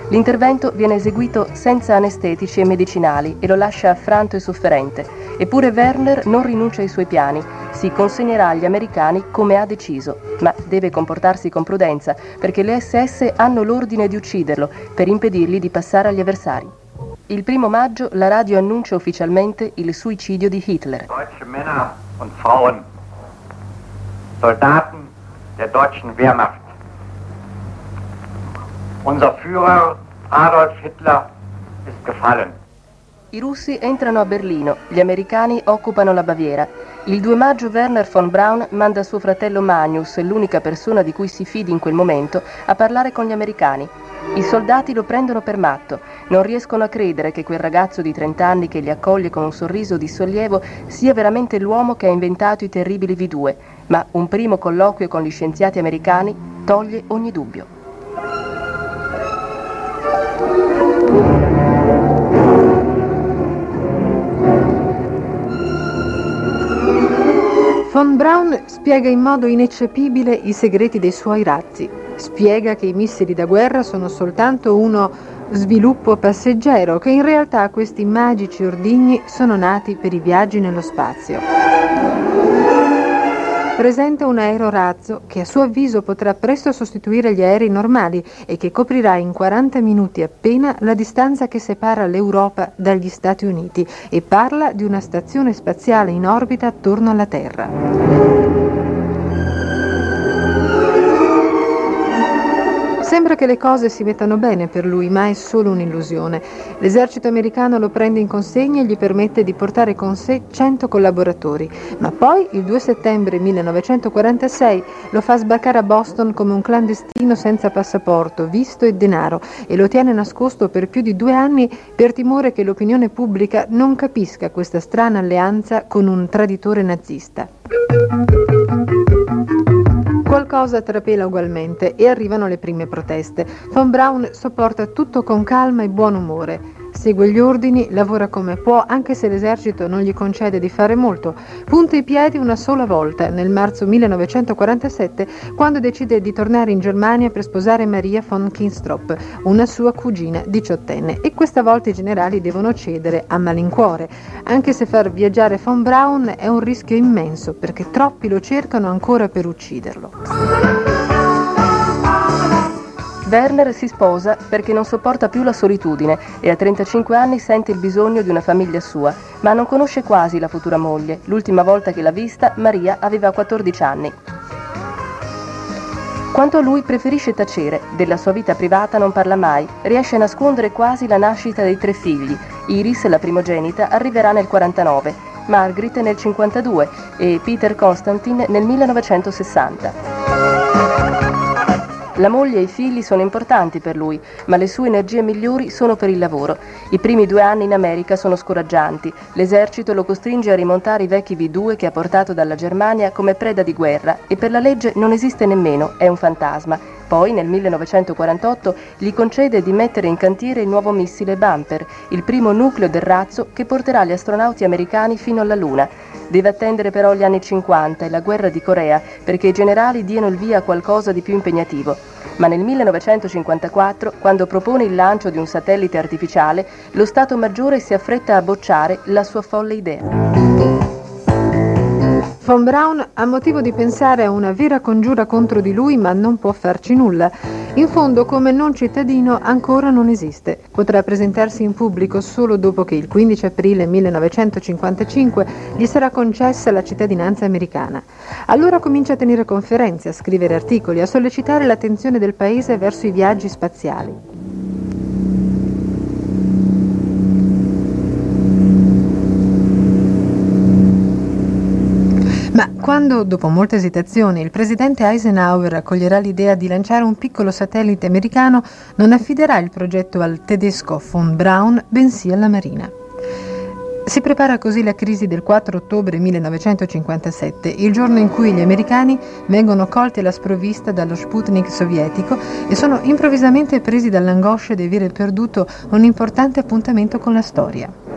L'intervento viene eseguito senza anestetici e medicinali e lo lascia affranto e sofferente. Eppure Werner non rinuncia ai suoi piani. Si consegnerà agli americani come ha deciso, ma deve comportarsi con prudenza perché le SS hanno l'ordine di ucciderlo per impedirgli di passare agli avversari. Il 1 maggio la radio annuncia ufficialmente il suicidio di Hitler. Deutsche Männer und Frauen, Soldaten der deutschen Wehrmacht. Unser Führer Adolf Hitler ist gefallen. I russi entrano a Berlino, gli americani occupano la Baviera. Il 2 maggio Werner von Braun manda suo fratello Magnus, l'unica persona di cui si fidi in quel momento, a parlare con gli americani. I soldati lo prendono per matto, non riescono a credere che quel ragazzo di 30 anni che li accoglie con un sorriso di sollievo sia veramente l'uomo che ha inventato i terribili V2, ma un primo colloquio con gli scienziati americani toglie ogni dubbio. Von Braun spiega in modo ineccepibile i segreti dei suoi razzi. Spiega che i missili da guerra sono soltanto uno sviluppo passeggero, che in realtà questi magici ordigni sono nati per i viaggi nello spazio. Presenta un aerorazzo che a suo avviso potrà presto sostituire gli aerei normali e che coprirà in 40 minuti appena la distanza che separa l'Europa dagli Stati Uniti, e parla di una stazione spaziale in orbita attorno alla Terra. Sembra che le cose si mettano bene per lui, ma è solo un'illusione. L'esercito americano lo prende in consegna e gli permette di portare con sé 100 collaboratori, ma poi il 2 settembre 1946 lo fa sbarcare a Boston come un clandestino senza passaporto, visto e denaro, e lo tiene nascosto per più di 2 anni per timore che l'opinione pubblica non capisca questa strana alleanza con un traditore nazista. Qualcosa trapela ugualmente e arrivano le prime proteste. Von Braun sopporta tutto con calma e buon umore. Segue gli ordini, lavora come può, anche se l'esercito non gli concede di fare molto. Punta i piedi una sola volta, nel marzo 1947, quando decide di tornare in Germania per sposare Maria von Kinstrop, una sua cugina diciottenne. E questa volta i generali devono cedere a malincuore, anche se far viaggiare von Braun è un rischio immenso, perché troppi lo cercano ancora per ucciderlo. Werner si sposa perché non sopporta più la solitudine e a 35 anni sente il bisogno di una famiglia sua, ma non conosce quasi la futura moglie. L'ultima volta che l'ha vista, Maria aveva 14 anni. Quanto a lui, preferisce tacere, della sua vita privata non parla mai, riesce a nascondere quasi la nascita dei 3 figli. Iris, la primogenita, arriverà nel 49, Margrit nel 52 e Peter Constantin nel 1960. La moglie e i figli sono importanti per lui, ma le sue energie migliori sono per il lavoro. I primi 2 anni in America sono scoraggianti. L'esercito lo costringe a rimontare i vecchi V2 che ha portato dalla Germania come preda di guerra e per la legge non esiste nemmeno, è un fantasma. Poi, nel 1948, gli concede di mettere in cantiere il nuovo missile Bumper, il primo nucleo del razzo che porterà gli astronauti americani fino alla Luna. Deve attendere però gli anni 50 e la guerra di Corea perché i generali diano il via a qualcosa di più impegnativo. Ma nel 1954, quando propone il lancio di un satellite artificiale, lo Stato Maggiore si affretta a bocciare la sua folle idea. Von Braun ha motivo di pensare a una vera congiura contro di lui, ma non può farci nulla. In fondo, come non cittadino, ancora non esiste. Potrà presentarsi in pubblico solo dopo che il 15 aprile 1955 gli sarà concessa la cittadinanza americana. Allora comincia a tenere conferenze, a scrivere articoli, a sollecitare l'attenzione del paese verso i viaggi spaziali. Ma quando, dopo molte esitazioni, il presidente Eisenhower accoglierà l'idea di lanciare un piccolo satellite americano, non affiderà il progetto al tedesco von Braun, bensì alla Marina. Si prepara così la crisi del 4 ottobre 1957, il giorno in cui gli americani vengono colti alla sprovvista dallo Sputnik sovietico e sono improvvisamente presi dall'angoscia di avere perduto un importante appuntamento con la storia.